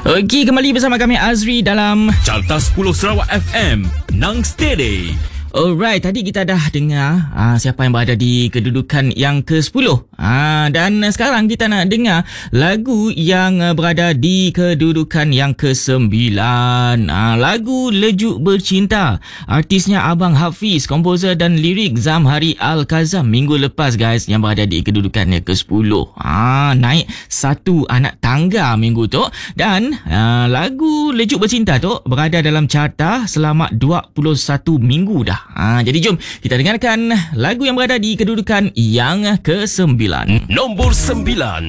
Okey, kembali bersama kami Azri dalam Carta 10 Sarawak FM. Nang steady. Alright, tadi kita dah dengar siapa yang berada di kedudukan yang ke-10. Dan sekarang kita nak dengar lagu yang berada di kedudukan yang ke-9. Lagu Lejuk Bercinta. Artisnya Abang Hafiz, komposer dan lirik Zamhari Al-Kazam minggu lepas guys, yang berada di kedudukan yang ke-10. Naik satu anak tangga minggu tu. Dan lagu Lejuk Bercinta tu berada dalam carta selama 21 minggu dah. Jadi jom kita dengarkan lagu yang berada di kedudukan yang ke-9. Nombor 9.